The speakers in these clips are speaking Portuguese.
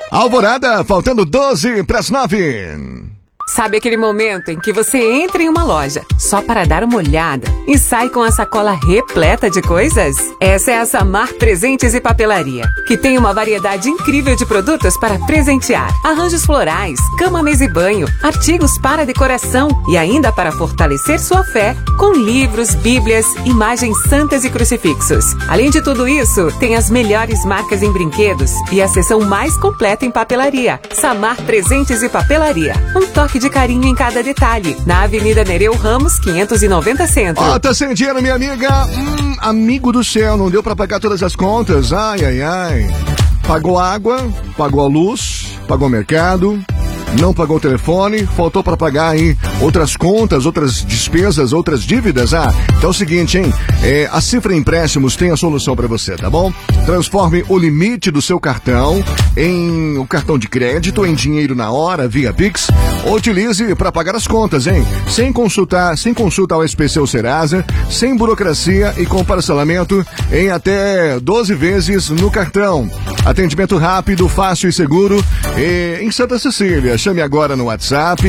Alvorada, faltando 12 para as 9. Sabe aquele momento em que você entra em uma loja só para dar uma olhada e sai com a sacola repleta de coisas? Essa é a Samar Presentes e Papelaria, que tem uma variedade incrível de produtos para presentear. Arranjos florais, cama, mesa e banho, artigos para decoração e ainda para fortalecer sua fé com livros, bíblias, imagens santas e crucifixos. Além de tudo isso, tem as melhores marcas em brinquedos e a seção mais completa em papelaria. Samar Presentes e Papelaria. Um toque de carinho em cada detalhe. Na Avenida Nereu Ramos, 590 Centro. Ó, tá sem dinheiro, minha amiga? Amigo do céu, não deu pra pagar todas as contas? Ai, ai, ai. Pagou água, pagou a luz, pagou o mercado, não pagou o telefone, faltou para pagar aí outras contas, outras despesas, outras dívidas. Então é o seguinte, hein? A Cifra Empréstimos tem a solução para você, tá bom? Transforme o limite do seu cartão em o cartão de crédito, em dinheiro na hora, via Pix, ou utilize para pagar as contas, hein? Sem consulta ao SPC ou Serasa, sem burocracia e com parcelamento em até 12 vezes no cartão. Atendimento rápido, fácil e seguro em Santa Cecília. Chame agora no WhatsApp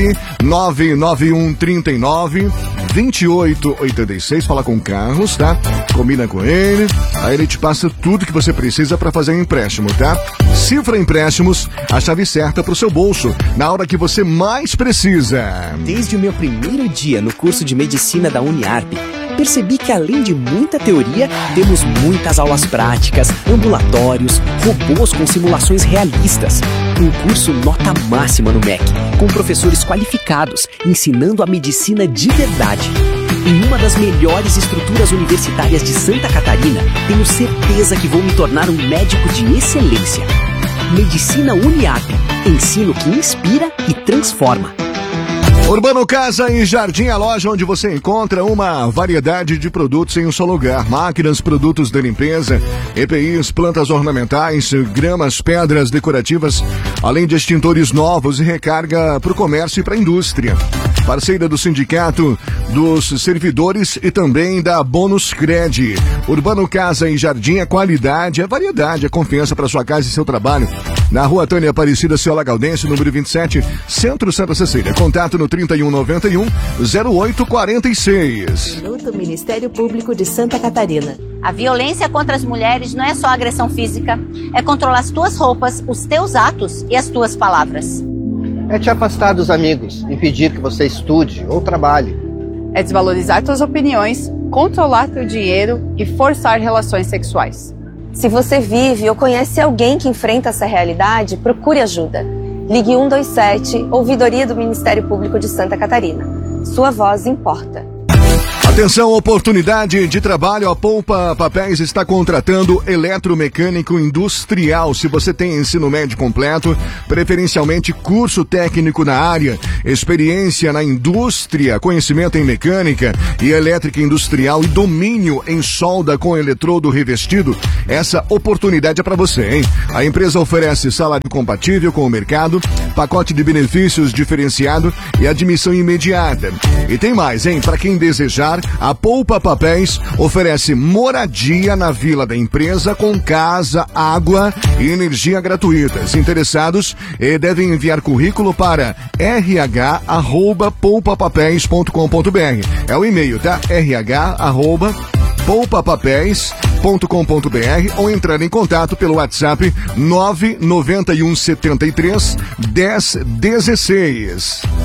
991 39 2886. Fala com o Carlos, tá? Combina com ele. Aí ele te passa tudo que você precisa para fazer um empréstimo, tá? Cifra Empréstimos, a chave certa pro seu bolso, na hora que você mais precisa. Desde o meu primeiro dia no curso de medicina da Uniarp, percebi que além de muita teoria, temos muitas aulas práticas, ambulatórios, robôs com simulações realistas. Um curso nota máxima no MEC, com professores qualificados, ensinando a medicina de verdade. Em uma das melhores estruturas universitárias de Santa Catarina, tenho certeza que vou me tornar um médico de excelência. Medicina Uniarp, ensino que inspira e transforma. Urbano Casa e Jardim, a loja onde você encontra uma variedade de produtos em um só lugar. Máquinas, produtos de limpeza, EPIs, plantas ornamentais, gramas, pedras decorativas, além de extintores novos e recarga para o comércio e para a indústria. Parceira do Sindicato dos Servidores e também da Bônus Cred. Urbano Casa e Jardim é qualidade, é variedade, é confiança para sua casa e seu trabalho. Na Rua Tânia Aparecida, Ciola Galdense, número 27, Centro Santa Cecília. Contato no 3191-0846. Minuto Ministério Público de Santa Catarina. A violência contra as mulheres não é só agressão física, é controlar as tuas roupas, os teus atos e as tuas palavras. É te afastar dos amigos, impedir que você estude ou trabalhe. É desvalorizar tuas opiniões, controlar teu dinheiro e forçar relações sexuais. Se você vive ou conhece alguém que enfrenta essa realidade, procure ajuda. Ligue 127, Ouvidoria do Ministério Público de Santa Catarina. Sua voz importa. Atenção, oportunidade de trabalho. A Poupa Papéis está contratando eletromecânico industrial. Se você tem ensino médio completo, preferencialmente curso técnico na área, experiência na indústria, conhecimento em mecânica e elétrica industrial e domínio em solda com eletrodo revestido, essa oportunidade é para você, hein? A empresa oferece salário compatível com o mercado, pacote de benefícios diferenciado e admissão imediata. E tem mais, hein? Para quem desejar, a Poupa Papéis oferece moradia na vila da empresa com casa, água e energia gratuitas. Interessados devem enviar currículo para rh@poupapapéis.com.br. É o e-mail, tá? rh@poupapapéis.com.br ou entrar em contato pelo WhatsApp 991 73 10 16.